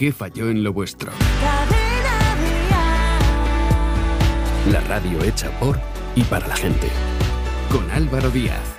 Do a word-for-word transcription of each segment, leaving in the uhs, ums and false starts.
¿Qué falló en lo vuestro? La radio hecha por y para la gente. Con Álvaro Díaz.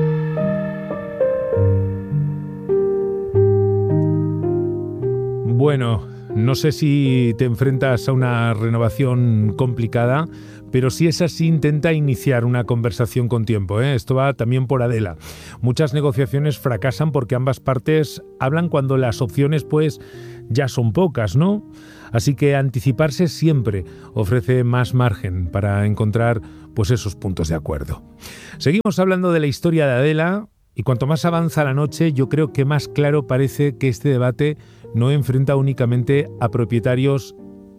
Bueno, no sé si te enfrentas a una renovación complicada, pero si es así, intenta iniciar una conversación con tiempo, ¿eh? Esto va también por Adela. Muchas negociaciones fracasan porque ambas partes hablan cuando las opciones, pues, ya son pocas, ¿no? Así que anticiparse siempre ofrece más margen para encontrar, pues, esos puntos de acuerdo. Seguimos hablando de la historia de Adela y cuanto más avanza la noche, yo creo que más claro parece que este debate no enfrenta únicamente a propietarios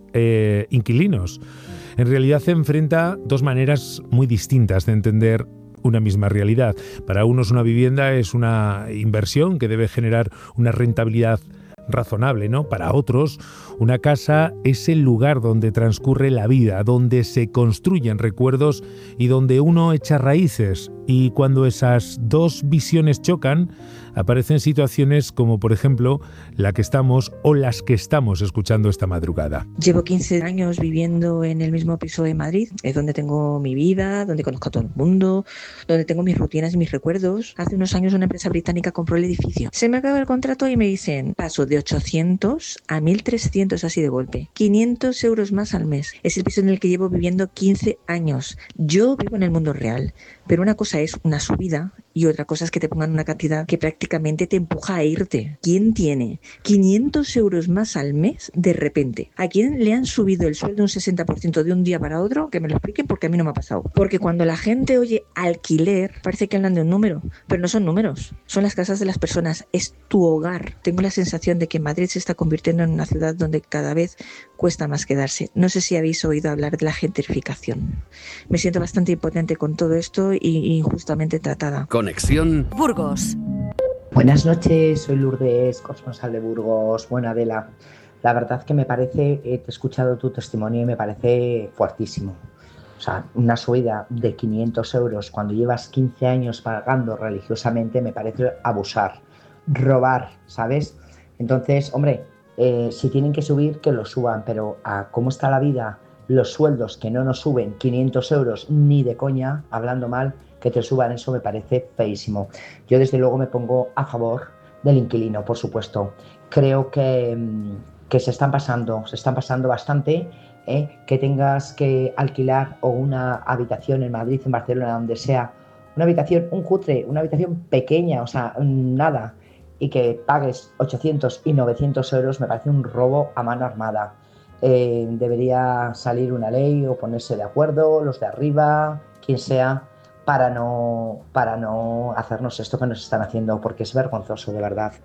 eh, inquilinos. En realidad se enfrenta dos maneras muy distintas de entender una misma realidad. Para unos una vivienda es una inversión que debe generar una rentabilidad razonable, ¿no? Para otros, una casa es el lugar donde transcurre la vida, donde se construyen recuerdos y donde uno echa raíces. Y cuando esas dos visiones chocan, aparecen situaciones como, por ejemplo, la que estamos o las que estamos escuchando esta madrugada. Llevo quince años viviendo en el mismo piso de Madrid, es donde tengo mi vida, donde conozco a todo el mundo, donde tengo mis rutinas y mis recuerdos. Hace unos años una empresa británica compró el edificio. Se me acaba el contrato y me dicen, paso de ochocientos a mil trescientos así de golpe. quinientos euros más al mes. Es el piso en el que llevo viviendo quince años. Yo vivo en el mundo real, pero una cosa es una subida y otra cosa es que te pongan una cantidad que prácticamente te empuja a irte. ¿Quién tiene quinientos euros más al mes de repente? ¿A quién le han subido el sueldo un sesenta por ciento de un día para otro? Que me lo expliquen porque a mí no me ha pasado. Porque cuando la gente oye alquiler, parece que hablan de un número, pero no son números, son las casas de las personas, es tu hogar. Tengo la sensación de que Madrid se está convirtiendo en una ciudad donde cada vez cuesta más quedarse. No sé si habéis oído hablar de la gentrificación. Me siento bastante impotente con todo esto y injustamente tratada. Conexión Burgos. Buenas noches, soy Lourdes, corresponsal de Burgos. Bueno, Adela, la verdad que me parece, eh, te he escuchado tu testimonio y me parece fuertísimo. O sea, una subida de quinientos euros cuando llevas quince años pagando religiosamente me parece abusar, robar, ¿sabes? Entonces, hombre, eh, si tienen que subir, que lo suban, pero a cómo está la vida, los sueldos que no nos suben quinientos euros ni de coña, hablando mal, que te suban eso me parece feísimo. Yo desde luego me pongo a favor del inquilino, por supuesto. Creo que, que se están pasando, se están pasando bastante, ¿eh? Que tengas que alquilar o una habitación en Madrid, en Barcelona, donde sea una habitación, un cutre, una habitación pequeña, o sea, nada, y que pagues ochocientos y novecientos euros me parece un robo a mano armada. Eh, debería salir una ley o ponerse de acuerdo, los de arriba, quien sea, para no, para no hacernos esto que nos están haciendo, porque es vergonzoso, de verdad.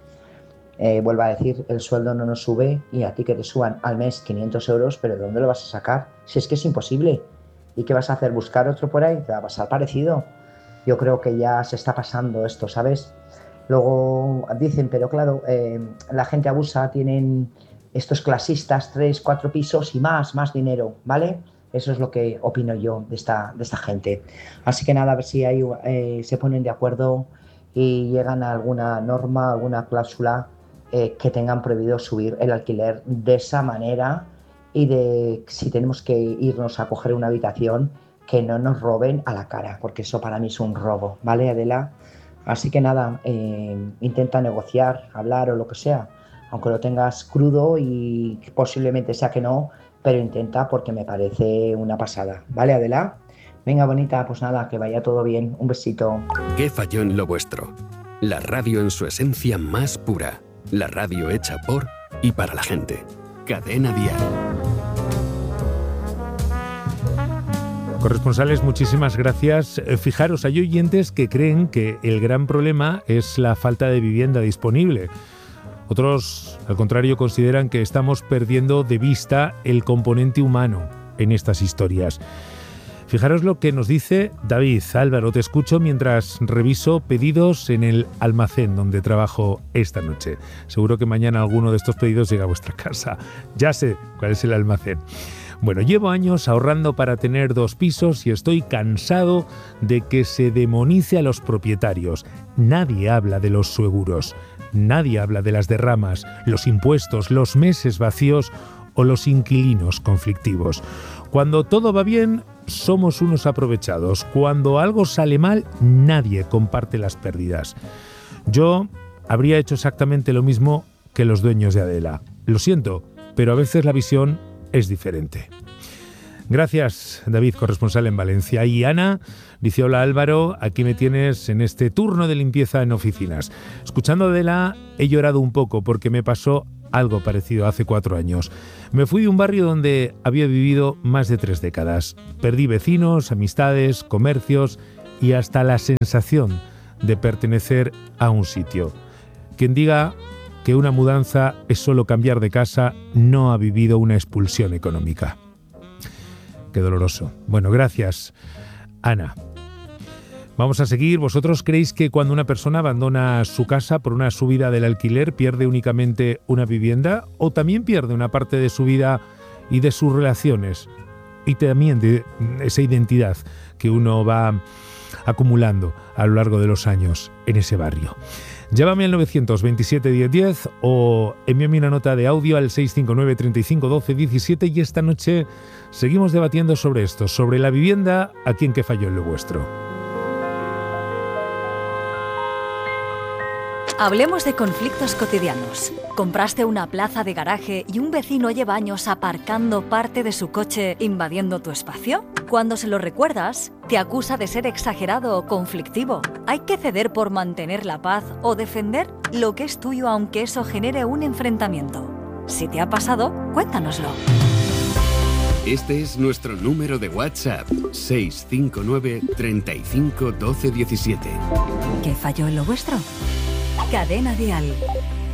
Eh, vuelvo a decir, el sueldo no nos sube y a ti que te suban al mes quinientos euros, pero ¿de dónde lo vas a sacar? Si es que es imposible. ¿Y qué vas a hacer? ¿Buscar otro por ahí? ¿Te va a pasar parecido? Yo creo que ya se está pasando esto, ¿sabes? Luego dicen, pero claro, eh, la gente abusa, tienen estos clasistas, tres, cuatro pisos y más, más dinero, ¿vale? Eso es lo que opino yo de esta, de esta gente. Así que nada, a ver si hay, eh, se ponen de acuerdo y llegan a alguna norma, alguna cláusula eh, que tengan prohibido subir el alquiler de esa manera y de si tenemos que irnos a coger una habitación, que no nos roben a la cara, porque eso para mí es un robo, ¿vale, Adela? Así que nada, eh, intenta negociar, hablar o lo que sea, aunque lo tengas crudo y posiblemente sea que no, pero intenta porque me parece una pasada. ¿Vale, Adela? Venga, bonita, pues nada, que vaya todo bien. Un besito. ¿Qué falló en lo vuestro? La radio en su esencia más pura. La radio hecha por y para la gente. Cadena Dial. Corresponsales, muchísimas gracias. Fijaros, hay oyentes que creen que el gran problema es la falta de vivienda disponible. Otros, al contrario, consideran que estamos perdiendo de vista el componente humano en estas historias. Fijaros lo que nos dice David. Álvaro, te escucho mientras reviso pedidos en el almacén donde trabajo esta noche. Seguro que mañana alguno de estos pedidos llega a vuestra casa. Ya sé cuál es el almacén. Bueno, llevo años ahorrando para tener dos pisos y estoy cansado de que se demonice a los propietarios. Nadie habla de los seguros. Nadie habla de las derramas, los impuestos, los meses vacíos o los inquilinos conflictivos. Cuando todo va bien, somos unos aprovechados. Cuando algo sale mal, nadie comparte las pérdidas. Yo habría hecho exactamente lo mismo que los dueños de Adela. Lo siento, pero a veces la visión es diferente. Gracias, David, corresponsal en Valencia. Y Ana, dice: hola Álvaro, aquí me tienes en este turno de limpieza en oficinas. Escuchando a Adela, he llorado un poco porque me pasó algo parecido hace cuatro años. Me fui de un barrio donde había vivido más de tres décadas. Perdí vecinos, amistades, comercios y hasta la sensación de pertenecer a un sitio. Quien diga que una mudanza es solo cambiar de casa no ha vivido una expulsión económica. Qué doloroso. Bueno, gracias, Ana. Vamos a seguir. ¿Vosotros creéis que cuando una persona abandona su casa por una subida del alquiler pierde únicamente una vivienda o también pierde una parte de su vida y de sus relaciones y también de esa identidad que uno va acumulando a lo largo de los años en ese barrio? Llámame al novecientos veintisiete diez diez o envíame una nota de audio al seis cinco nueve, treinta y cinco, doce, diecisiete y esta noche seguimos debatiendo sobre esto, sobre la vivienda, a quién que falló en lo vuestro. Hablemos de conflictos cotidianos. ¿Compraste una plaza de garaje y un vecino lleva años aparcando parte de su coche invadiendo tu espacio? Cuando se lo recuerdas, te acusa de ser exagerado o conflictivo. ¿Hay que ceder por mantener la paz o defender lo que es tuyo aunque eso genere un enfrentamiento? Si te ha pasado, cuéntanoslo. Este es nuestro número de WhatsApp, seis cinco nueve, treinta y cinco, doce, diecisiete. ¿Qué falló en lo vuestro? Cadena Dial.